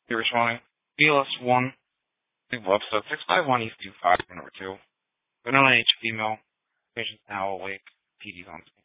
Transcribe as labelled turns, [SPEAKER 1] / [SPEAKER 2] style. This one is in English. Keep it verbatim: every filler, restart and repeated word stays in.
[SPEAKER 1] You're responding. B L S one, legal episode six five one East two five, number two. Vanilla H female. Patients now awake. P D's on scene.